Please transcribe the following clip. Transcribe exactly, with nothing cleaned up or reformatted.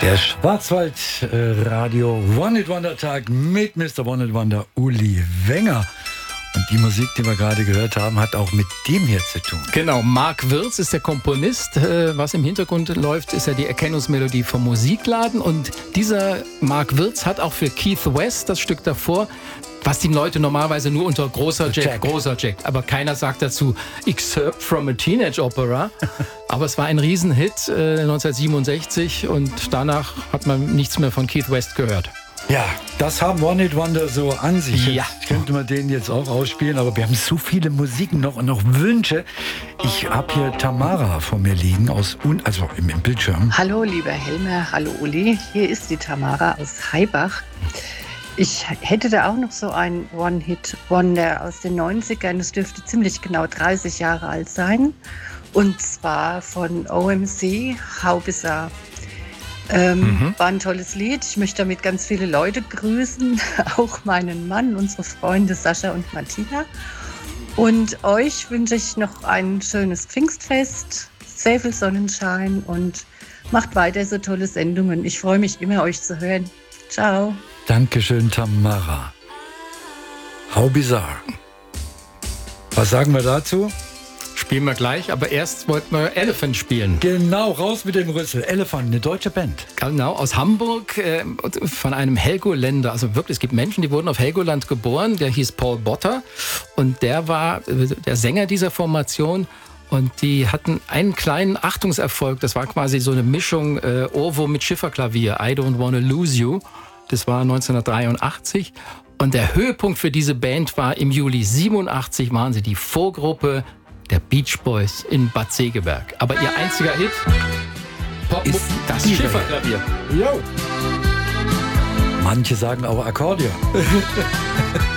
Der Schwarzwald-Radio One-Hit-Wonder-Tag mit Mister One-Hit-Wonder Uli Wenger. Und die Musik, die wir gerade gehört haben, hat auch mit dem hier zu tun. Genau, Mark Wirz ist der Komponist. Was im Hintergrund läuft, ist ja die Erkennungsmelodie vom Musikladen. Und dieser Mark Wirz hat auch für Keith West das Stück davor, was die Leute normalerweise nur unter großer Jack, Jack, großer Jack. Aber keiner sagt dazu Excerpt from a Teenage Opera. Aber es war ein Riesenhit äh, neunzehnhundertsiebenundsechzig und danach hat man nichts mehr von Keith West gehört. Ja, das haben One-Hit-Wonder so an sich. Ja. Jetzt könnte man den jetzt auch ausspielen, aber wir haben so viele Musiken noch und noch Wünsche. Ich habe hier Tamara vor mir liegen, aus un also im, im Bildschirm. Hallo, lieber Helmer, hallo Uli. Hier ist die Tamara aus Haibach. Ich hätte da auch noch so ein One-Hit-Wonder aus den neunzigern. Das dürfte ziemlich genau dreißig Jahre alt sein. Und zwar von O M C, How Bizarre. Ähm, mhm. War ein tolles Lied. Ich möchte damit ganz viele Leute grüßen. Auch meinen Mann, unsere Freunde Sascha und Martina. Und euch wünsche ich noch ein schönes Pfingstfest, sehr viel Sonnenschein und macht weiter so tolle Sendungen. Ich freue mich immer, euch zu hören. Ciao. Dankeschön, Tamara. How Bizarre. Was sagen wir dazu? Spielen wir gleich, aber erst wollten wir Elephant spielen. Genau, raus mit dem Rüssel. Elephant, eine deutsche Band. Genau, aus Hamburg, äh, von einem Helgoländer. Also wirklich, es gibt Menschen, die wurden auf Helgoland geboren. Der hieß Paul Botter und der war äh, der Sänger dieser Formation. Und die hatten einen kleinen Achtungserfolg. Das war quasi so eine Mischung äh, Ohrwurm mit Schifferklavier. I Don't Wanna Lose You. Das war neunzehnhundertdreiundachtzig. Und der Höhepunkt für diese Band war im Juli siebenundachtzig, waren sie die Vorgruppe der Beach Boys in Bad Segeberg. Aber ihr einziger Hit Pop ist das Schifferklavier. Jo. Manche sagen auch Akkordeon.